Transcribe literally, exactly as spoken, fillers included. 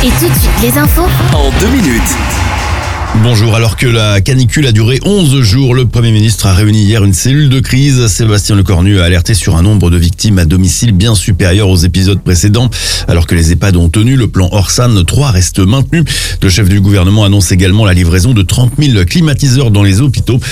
Et tout de suite, les infos en deux minutes. Bonjour, alors que la canicule a duré onze jours, le Premier ministre a réuni hier une cellule de crise. Sébastien Lecornu a alerté sur un nombre de victimes à domicile bien supérieur aux épisodes précédents. Alors que les EHPAD ont tenu, le plan Orsan trois reste maintenu. Le chef du gouvernement annonce également la livraison de trente mille climatiseurs dans les hôpitaux.